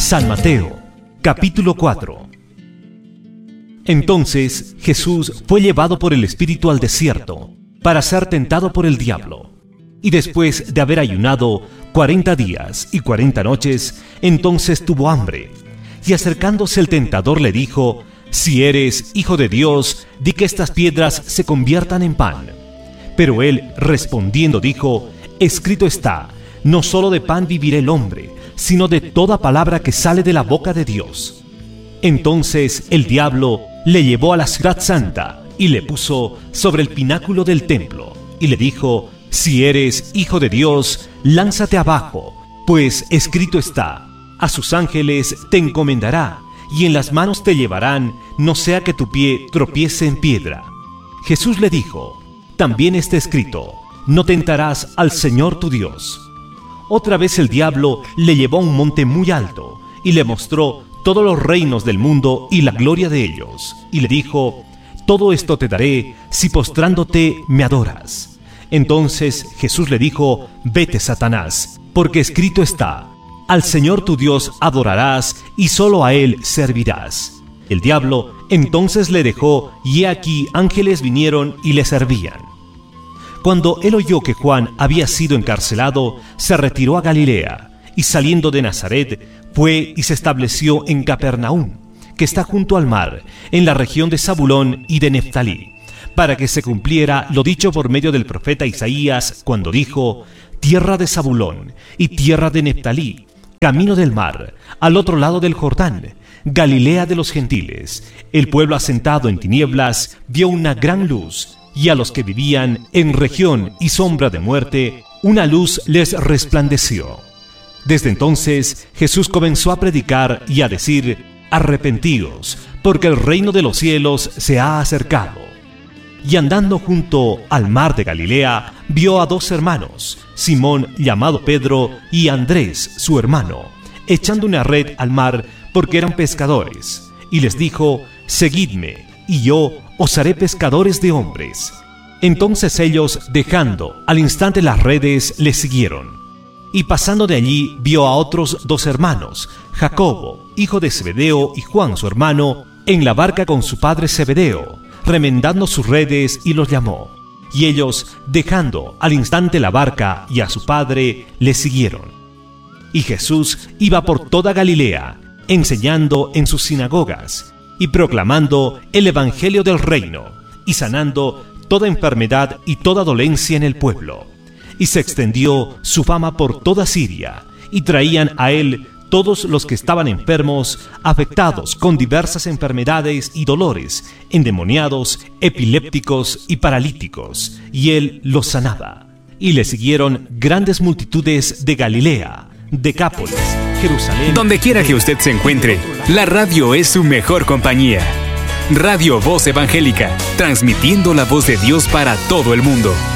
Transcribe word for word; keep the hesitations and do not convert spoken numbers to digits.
San Mateo, capítulo cuatro. Entonces Jesús fue llevado por el Espíritu al desierto para ser tentado por el diablo. Y después de haber ayunado cuarenta días y cuarenta noches, entonces tuvo hambre. Y acercándose el tentador le dijo: si eres hijo de Dios, di que estas piedras se conviertan en pan. Pero él respondiendo dijo: escrito está, no solo de pan vivirá el hombre, sino de toda palabra que sale de la boca de Dios. Entonces el diablo le llevó a la ciudad santa y le puso sobre el pináculo del templo y le dijo: si eres hijo de Dios, lánzate abajo, pues escrito está, a sus ángeles te encomendará, y en las manos te llevarán, no sea que tu pie tropiece en piedra. Jesús le dijo: también está escrito, no tentarás al Señor tu Dios. Otra vez el diablo le llevó a un monte muy alto y le mostró todos los reinos del mundo y la gloria de ellos, y le dijo: todo esto te daré si postrándote me adoras. Entonces Jesús le dijo: vete, Satanás, porque escrito está, al Señor tu Dios adorarás y solo a Él servirás. El diablo entonces le dejó, y he aquí ángeles vinieron y le servían. Cuando él oyó que Juan había sido encarcelado, se retiró a Galilea, y saliendo de Nazaret, fue y se estableció en Capernaum, que está junto al mar, en la región de Zabulón y de Neftalí, para que se cumpliera lo dicho por medio del profeta Isaías, cuando dijo: tierra de Zabulón y tierra de Neftalí, camino del mar, al otro lado del Jordán, Galilea de los gentiles. El pueblo asentado en tinieblas vio una gran luz, y a los que vivían en región y sombra de muerte, una luz les resplandeció. Desde entonces Jesús comenzó a predicar y a decir: arrepentíos, porque el reino de los cielos se ha acercado. Y andando junto al mar de Galilea, vio a dos hermanos, Simón llamado Pedro y Andrés su hermano, echando una red al mar porque eran pescadores. Y les dijo: seguidme, y yo os haré pescadores de hombres. Entonces ellos, dejando al instante las redes, le siguieron. Y pasando de allí, vio a otros dos hermanos, Jacobo, hijo de Zebedeo, y Juan su hermano, en la barca con su padre Zebedeo, remendando sus redes, y los llamó. Y ellos, dejando al instante la barca y a su padre, le siguieron. Y Jesús iba por toda Galilea, enseñando en sus sinagogas, y proclamando el evangelio del reino, y sanando toda enfermedad y toda dolencia en el pueblo. Y se extendió su fama por toda Siria, y traían a él todos los que estaban enfermos, afectados con diversas enfermedades y dolores, endemoniados, epilépticos y paralíticos, y él los sanaba. Y le siguieron grandes multitudes de Galilea, Decápolis, Jerusalén. Donde quiera que usted se encuentre, la radio es su mejor compañía. Radio Voz Evangélica, transmitiendo la voz de Dios para todo el mundo.